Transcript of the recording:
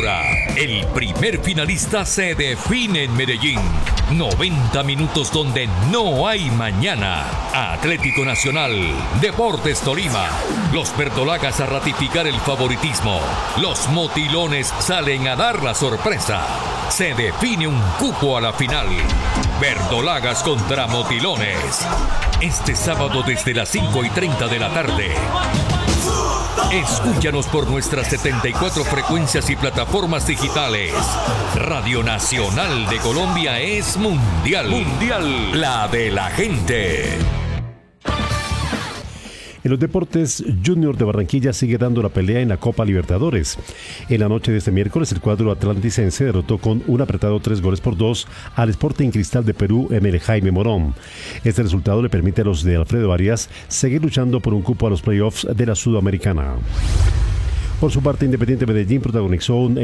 Ahora, el primer finalista se define en Medellín. 90 minutos donde no hay mañana. Atlético Nacional, Deportes Tolima. Los verdolagas a ratificar el favoritismo. Los motilones salen a dar la sorpresa. Se define un cupo a la final. Verdolagas contra motilones. Este sábado desde las 5:30 de la tarde. Escúchanos por nuestras 74 frecuencias y plataformas digitales. Radio Nacional de Colombia es mundial. Mundial, la de la gente. En los deportes, Junior de Barranquilla sigue dando la pelea en la Copa Libertadores. En la noche de este miércoles, el cuadro atlanticense derrotó con un apretado 3-2 al Sporting Cristal de Perú en el Jaime Morón. Este resultado le permite a los de Alfredo Arias seguir luchando por un cupo a los playoffs de la Sudamericana. Por su parte, Independiente Medellín protagonizó un